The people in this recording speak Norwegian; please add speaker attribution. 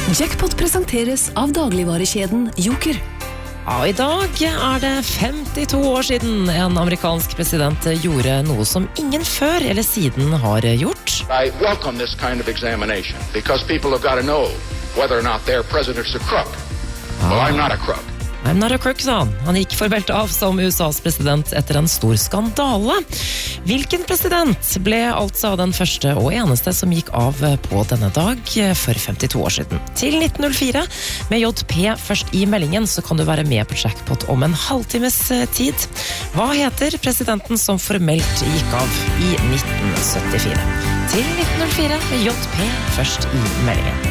Speaker 1: Jackpot presenteres av dagligvarekjeden Joker.
Speaker 2: Ja, i dag det 52 år siden en amerikansk president gjorde noe som ingen før eller siden har gjort.
Speaker 3: I welcome this kind of examination because people have got to know whether or not their president's a crook. Well, I'm not a crook.
Speaker 2: I'm not a crook, sa han. Han gikk formelt av som USAs president etter en stor skandale. Hvilken president ble altså den første og eneste som gikk av på denne dag for 52 år siden? Til 1904, med JP først i meldingen, så kan du være med på Jackpot om en halvtimes tid. Hva heter presidenten som formelt gikk av i 1974? Til 1904, med JP først i meldingen.